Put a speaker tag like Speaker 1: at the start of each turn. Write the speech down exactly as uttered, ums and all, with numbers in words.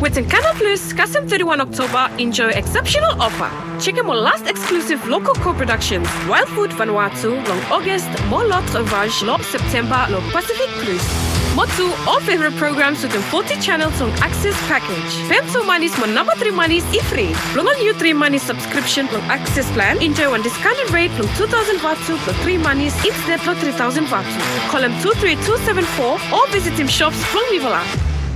Speaker 1: With Canal Plus, custom thirty-first October, enjoy exceptional offer. Check out my last exclusive local co-productions. Wild Food Vanuatu, long August, more Lot Ravage, long September, long Pacific Plus. Motu, all favorite programs with forty channels on Access Package. Femso Manis, my number three Manis, e-free. Long on new three Manis subscription on Access Plan. Enjoy one discounted rate from two thousand Vatu for three Manis instead of three thousand Vatu. Call him two three two seven four or visit him shops from Vivala.